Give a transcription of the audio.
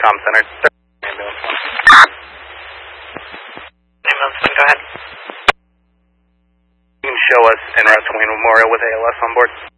Comm Center. Ambulance 1, go ahead. You can show us en route to Wayne Memorial with ALS on board.